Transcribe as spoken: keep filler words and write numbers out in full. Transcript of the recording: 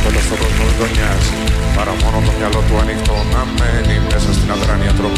τίποτα στον κόσμο δεν τον νοιάζει. Παρά μόνο το μυαλό του ανοιχτό να μένει μέσα στην αδράνεια τρόπο.